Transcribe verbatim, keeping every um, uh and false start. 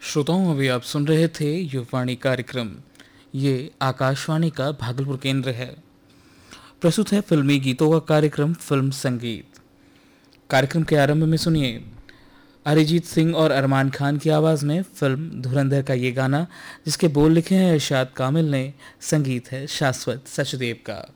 श्रोताओं, अभी आप सुन रहे थे युववाणी कार्यक्रम। ये आकाशवाणी का भागलपुर केंद्र है। प्रस्तुत है फिल्मी गीतों का कार्यक्रम फिल्म संगीत। कार्यक्रम के आरंभ में सुनिए अरिजीत सिंह और अरमान खान की आवाज़ में फिल्म धुरंधर का ये गाना, जिसके बोल लिखे हैं इरशाद कामिल ने, संगीत है शाश्वत सचदेव का।